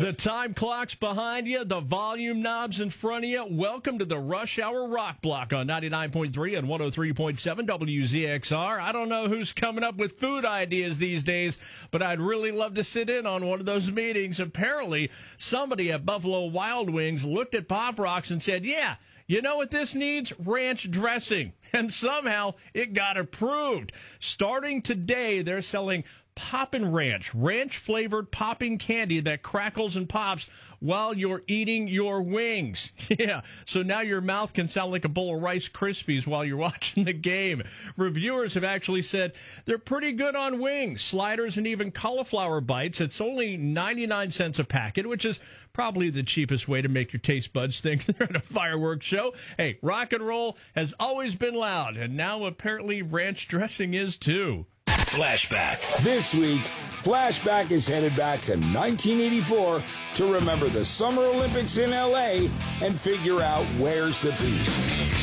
The time clock's behind you, the volume knob's in front of you. Welcome to the Rush Hour Rock Block on 99.3 and 103.7 WZXR. I don't know who's coming up with food ideas these days, but I'd really love to sit in on one of those meetings. Apparently, somebody at Buffalo Wild Wings looked at Pop Rocks and said, yeah, you know what this needs? Ranch dressing. And somehow it got approved. Starting today, they're selling Poppin' Ranch, ranch-flavored popping candy that crackles and pops while you're eating your wings. Yeah, so now your mouth can sound like a bowl of Rice Krispies while you're watching the game. Reviewers have actually said they're pretty good on wings, sliders, and even cauliflower bites. It's only 99 cents a packet, which is probably the cheapest way to make your taste buds think they're at a fireworks show. Hey, rock and roll has always been loud, and now apparently ranch dressing is too. Flashback. This week, Flashback is headed back to 1984 to remember the Summer Olympics in L.A. and figure out where's the beef.